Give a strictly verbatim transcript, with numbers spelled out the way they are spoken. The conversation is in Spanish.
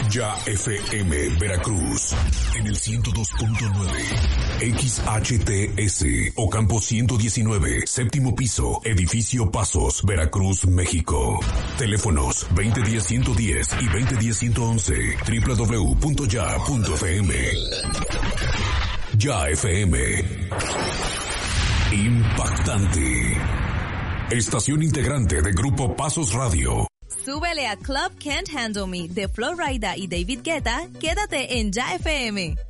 Ya F M Veracruz en el ciento dos punto nueve, X H T S Ocampo ciento diecinueve, séptimo piso, edificio Pasos, Veracruz, México. Teléfonos veinte diez ciento diez y veinte diez ciento once, doble u doble u doble u punto ya punto f m. Ya F M. Impactante. Estación integrante de Grupo Pasos Radio. Súbele a Club Can't Handle Me de Flo Rida y David Guetta. Quédate en Ya F M.